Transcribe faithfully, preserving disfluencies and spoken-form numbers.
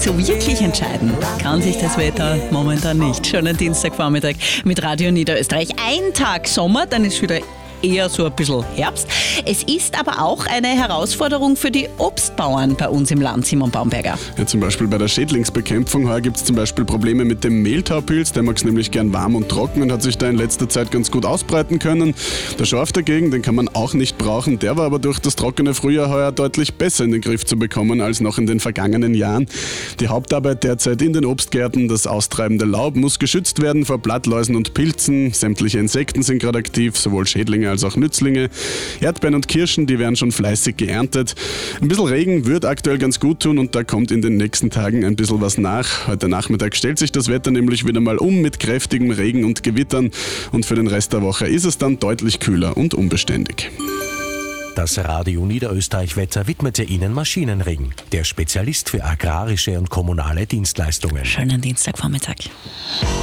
So wirklich entscheiden kann sich das Wetter momentan nicht. Schönen Dienstagvormittag mit Radio Niederösterreich. Ein Tag Sommer, dann ist wieder eher so ein bisschen Herbst. Es ist aber auch eine Herausforderung für die Obstbauern bei uns im Land, Simon Baumberger. Ja, zum Beispiel bei der Schädlingsbekämpfung. Heuer gibt es zum Beispiel Probleme mit dem Mehltaupilz. Der mag es nämlich gern warm und trocken und hat sich da in letzter Zeit ganz gut ausbreiten können. Der Schorf dagegen, den kann man auch nicht brauchen. Der war aber durch das trockene Frühjahr heuer deutlich besser in den Griff zu bekommen als noch in den vergangenen Jahren. Die Hauptarbeit derzeit in den Obstgärten, das austreibende Laub muss geschützt werden vor Blattläusen und Pilzen. Sämtliche Insekten sind gerade aktiv, sowohl Schädlinge als auch Nützlinge. Erdbeeren und Kirschen, die werden schon fleißig geerntet. Ein bisschen Regen wird aktuell ganz gut tun und da kommt in den nächsten Tagen ein bisschen was nach. Heute Nachmittag stellt sich das Wetter nämlich wieder mal um mit kräftigem Regen und Gewittern und für den Rest der Woche ist es dann deutlich kühler und unbeständig. Das Radio Niederösterreich-Wetter widmete Ihnen Maschinenring, der Spezialist für agrarische und kommunale Dienstleistungen. Schönen Dienstagvormittag.